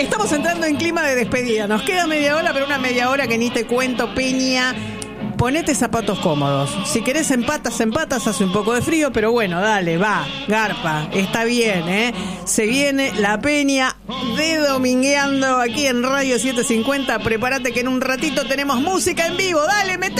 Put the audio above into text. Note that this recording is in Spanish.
Estamos entrando en clima de despedida. Nos queda media hora, pero una media hora que ni te cuento, Peña. Ponete zapatos cómodos. Si querés empatas, hace un poco de frío, pero bueno, dale, va, garpa, está bien, ¿eh? Se viene la Peña de Domingueando aquí en Radio 750. Prepárate que en un ratito tenemos música en vivo. Dale, mete.